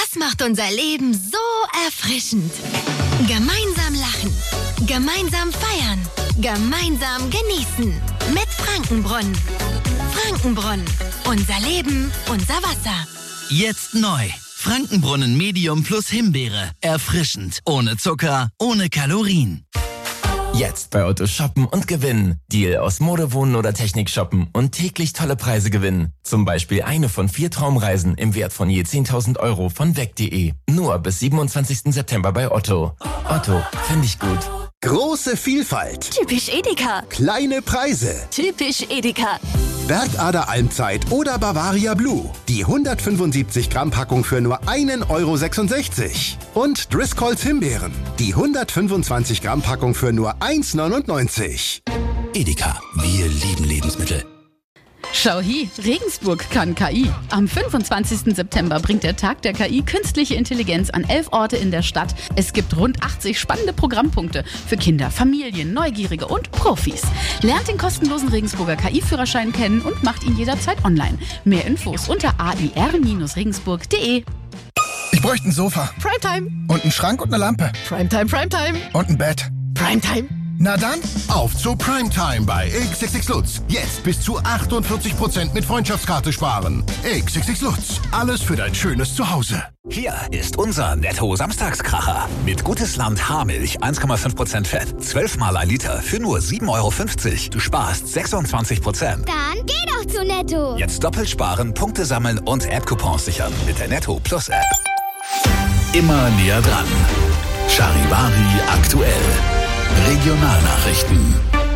Das macht unser Leben so erfrischend. Gemeinsam lachen, gemeinsam feiern, gemeinsam genießen. Mit Frankenbrunnen. Frankenbrunnen. Unser Leben, unser Wasser. Jetzt neu. Frankenbrunnen Medium plus Himbeere. Erfrischend. Ohne Zucker, ohne Kalorien. Jetzt bei Otto shoppen und gewinnen. Deal aus Mode, Wohnen oder Technik shoppen und täglich tolle Preise gewinnen. Zum Beispiel eine von 4 Traumreisen im Wert von je 10.000 Euro von weg.de. Nur bis 27. September bei Otto. Otto, finde ich gut. Große Vielfalt. Typisch Edeka. Kleine Preise. Typisch Edeka. Bergader Almzeit oder Bavaria Blue. Die 175 Gramm Packung für nur 1,66 €. Und Driscolls Himbeeren. Die 125 Gramm Packung für nur 1,99 €. Edeka, wir lieben Lebensmittel. Schau hier, Regensburg kann KI. Am 25. September bringt der Tag der KI künstliche Intelligenz an 11 Orte in der Stadt. Es gibt rund 80 spannende Programmpunkte für Kinder, Familien, Neugierige und Profis. Lernt den kostenlosen Regensburger KI-Führerschein kennen und macht ihn jederzeit online. Mehr Infos unter air-regensburg.de. Ich bräuchte ein Sofa. Primetime. Und einen Schrank und eine Lampe. Primetime, Primetime. Und ein Bett. Primetime. Na dann, auf zu Primetime bei XXX Lutz. Jetzt bis zu 48% mit Freundschaftskarte sparen. XXX Lutz. Alles für dein schönes Zuhause. Hier ist unser Netto-Samstagskracher. Mit Gutes Land Haarmilch, 1,5% Fett, 12 mal 1 Liter für nur 7,50 €. Du sparst 26%. Dann geh doch zu Netto. Jetzt doppelt sparen, Punkte sammeln und App-Coupons sichern mit der Netto Plus App. Immer näher dran. Charivari aktuell. Regionalnachrichten.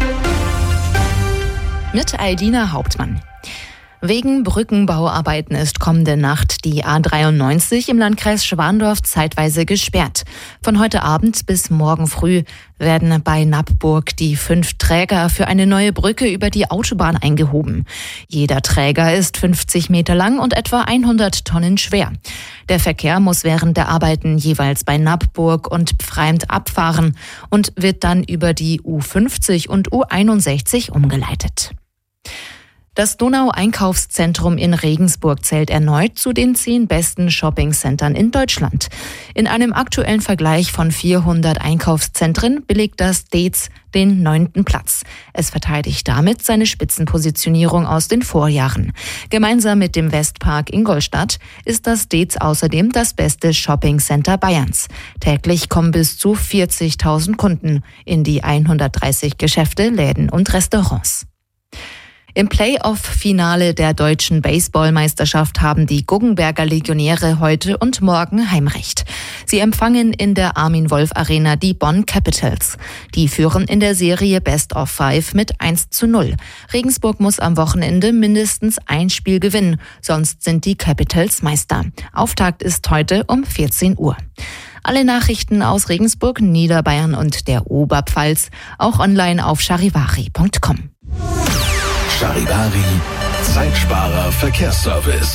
Mit Aidina Hauptmann. Wegen Brückenbauarbeiten ist kommende Nacht die A93 im Landkreis Schwandorf zeitweise gesperrt. Von heute Abend bis morgen früh werden bei Nappburg die 5 Träger für eine neue Brücke über die Autobahn eingehoben. Jeder Träger ist 50 Meter lang und etwa 100 Tonnen schwer. Der Verkehr muss während der Arbeiten jeweils bei Nappburg und Pfreimt abfahren und wird dann über die U50 und U61 umgeleitet. Das Donau-Einkaufszentrum in Regensburg zählt erneut zu den 10 besten Shoppingcentern in Deutschland. In einem aktuellen Vergleich von 400 Einkaufszentren belegt das Deetz den 9. Platz. Es verteidigt damit seine Spitzenpositionierung aus den Vorjahren. Gemeinsam mit dem Westpark Ingolstadt ist das Deetz außerdem das beste Shoppingcenter Bayerns. Täglich kommen bis zu 40.000 Kunden in die 130 Geschäfte, Läden und Restaurants. Im Playoff-Finale der deutschen Baseballmeisterschaft haben die Guggenberger Legionäre heute und morgen Heimrecht. Sie empfangen in der Armin-Wolf-Arena die Bonn Capitals. Die führen in der Serie Best of 5 mit 1:0. Regensburg muss am Wochenende mindestens ein Spiel gewinnen, sonst sind die Capitals Meister. Auftakt ist heute um 14 Uhr. Alle Nachrichten aus Regensburg, Niederbayern und der Oberpfalz auch online auf charivari.com. Charivari, Zeitsparer Verkehrsservice.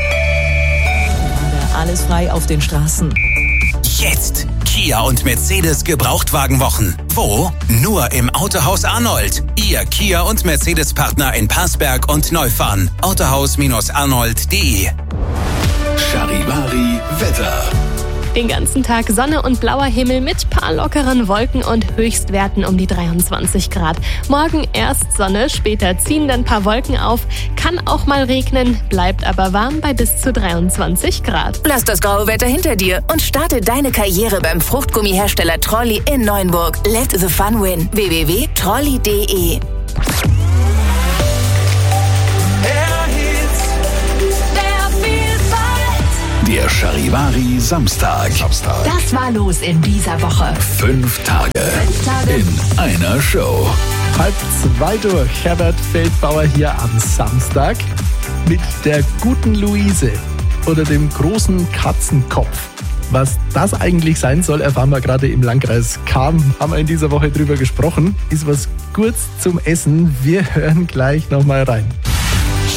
Alles frei auf den Straßen. Jetzt Kia und Mercedes Gebrauchtwagenwochen. Wo? Nur im Autohaus Arnold. Ihr Kia und Mercedes Partner in Passberg und Neufahren. Autohaus-arnold.de. Charivari Wetter. Den ganzen Tag Sonne und blauer Himmel mit paar lockeren Wolken und Höchstwerten um die 23 Grad. Morgen erst Sonne, später ziehen dann ein paar Wolken auf. Kann auch mal regnen, bleibt aber warm bei bis zu 23 Grad. Lass das graue Wetter hinter dir und starte deine Karriere beim Fruchtgummihersteller Trolli in Neuenburg. Let the fun win. www.trolli.de. Der Charivari Samstag. Das war los in dieser Woche. 5 Tage in einer Show. 1:30 durch. Herbert Feldbauer hier am Samstag mit der guten Luise oder dem großen Katzenkopf. Was das eigentlich sein soll, erfahren wir gerade im Landkreis Cham. Haben wir in dieser Woche drüber gesprochen. Ist was kurz zum Essen. Wir hören gleich nochmal rein.